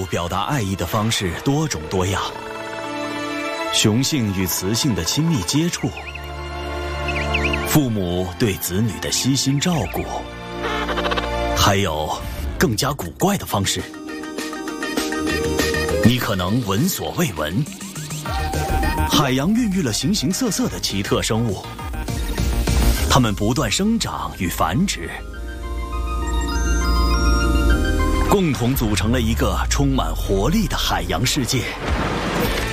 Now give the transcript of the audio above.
表达爱意的方式多种多样，雄性与雌性的亲密接触，父母对子女的悉心照顾，还有更加古怪的方式，你可能闻所未闻。海洋孕育了形形色色的奇特生物，它们不断生长与繁殖，共同组成了一个充满活力的海洋世界。